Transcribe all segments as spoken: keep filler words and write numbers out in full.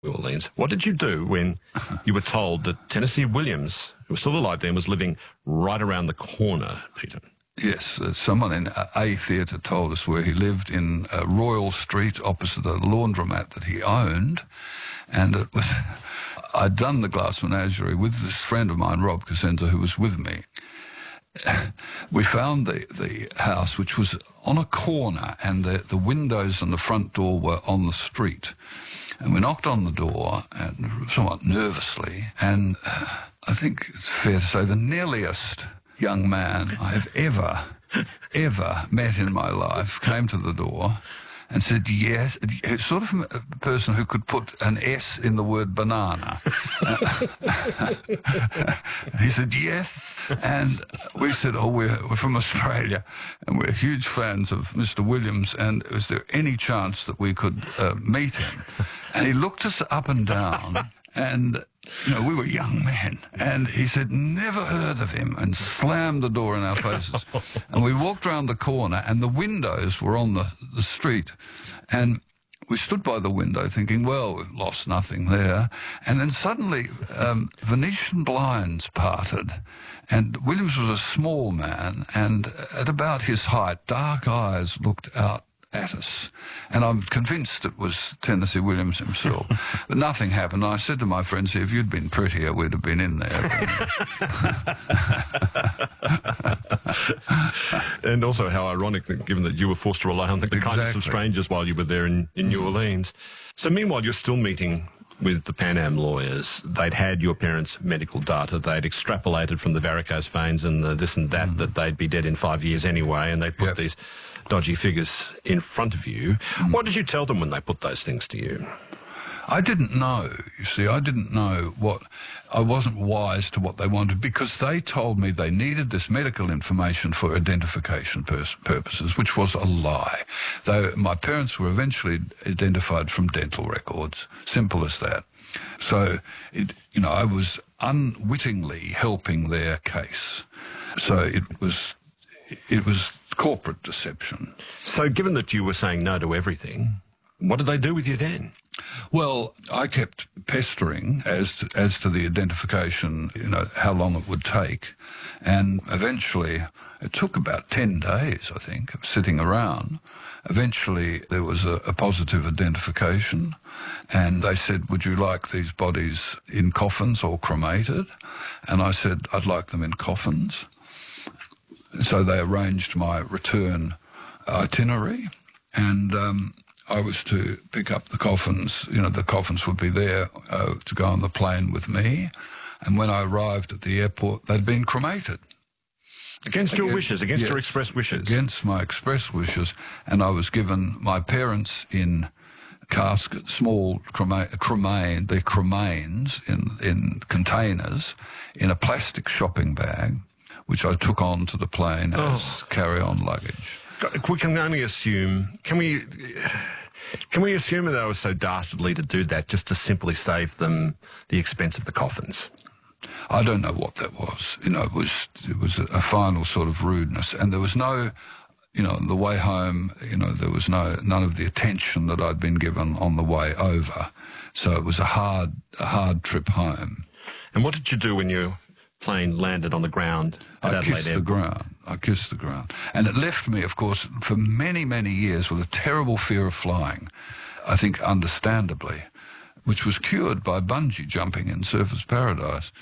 New Orleans. What did you do when you were told that Tennessee Williams, who was still alive then, was living right around the corner, Peter? Yes, uh, someone in A Theatre told us where he lived in uh, Royal Street opposite a laundromat that he owned, and it was... I'd done the Glass Menagerie with this friend of mine, Rob Cosenza, who was with me. We found the, the house, which was on a corner, and the, the windows and the front door were on the street. And we knocked on the door, and somewhat nervously, and uh, I think it's fair to say the nearliest young man I have ever, ever met in my life came to the door and said yes, sort of a person who could put an S in the word banana. Uh, he said yes, and we said, oh, we're, we're from Australia, and we're huge fans of Mister Williams, and is there any chance that we could uh, meet him? And he looked us up and down, and... You know, we were young men, and he said, never heard of him, and slammed the door in our faces. And we walked round the corner, and the windows were on the, the street, and we stood by the window thinking, well, we've lost nothing there. And then suddenly um, Venetian blinds parted, and Williams was a small man, and at about his height, dark eyes looked out at us, and I'm convinced it was Tennessee Williams himself. But nothing happened. I said to my friends, if you'd been prettier, we'd have been in there. And also how ironic, that, given that you were forced to rely on the Exactly. kindness of strangers while you were there in, in New Orleans. So meanwhile, you're still meeting with the Pan Am lawyers. They'd had your parents' medical data. They'd extrapolated from the varicose veins and the this and that mm. that they'd be dead in five years anyway, and they put yep. these dodgy figures in front of you. Mm. What did you tell them when they put those things to you? I didn't know, you see. I didn't know what... I wasn't wise to what they wanted, because they told me they needed this medical information for identification pers- purposes, which was a lie. Though my parents were eventually identified from dental records. Simple as that. So, it, you know, I was unwittingly helping their case. So it was... It was corporate deception. So given that you were saying no to everything, what did they do with you then? Well, I kept pestering as to, as to the identification, you know, how long it would take. And eventually, it took about ten days, I think, of sitting around. Eventually, there was a, a positive identification, and they said, would you like these bodies in coffins or cremated? And I said, I'd like them in coffins. So they arranged my return itinerary, and um, I was to pick up the coffins. You know, the coffins would be there uh, to go on the plane with me. And when I arrived at the airport, they'd been cremated. Against your against, wishes, against yes, your express wishes? Against my express wishes. And I was given my parents in caskets, small crema- cremain, they're cremains in, in containers, in a plastic shopping bag, which I took on to the plane oh. as carry-on luggage. We can only assume, can we can we assume that they were so dastardly to do that just to simply save them the expense of the coffins? I don't know what that was. You know, it was it was a final sort of rudeness, and there was no, you know, on the way home, you know, there was no none of the attention that I'd been given on the way over. So it was a hard a hard trip home. And what did you do when your plane landed on the ground at I Adelaide kissed the Airport? ground. I kissed the ground. And it left me, of course, for many, many years with a terrible fear of flying, I think understandably, which was cured by bungee jumping in Surfers Paradise.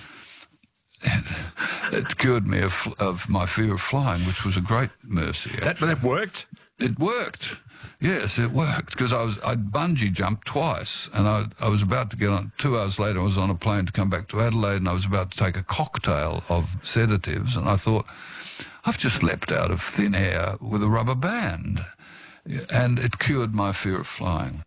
It cured me of, of my fear of flying, which was a great mercy. That, that worked? It worked. Yes, it worked, because I was I'd bungee jumped twice, and I I was about to get on. Two hours later, I was on a plane to come back to Adelaide, and I was about to take a cocktail of sedatives, and I thought, I've just leapt out of thin air with a rubber band, and it cured my fear of flying.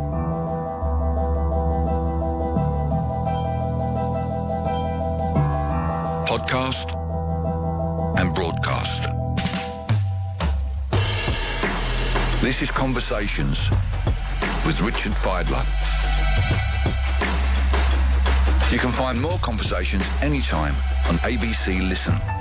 Podcast and broadcast. This is Conversations with Richard Fidler. You can find more conversations anytime on A B C Listen.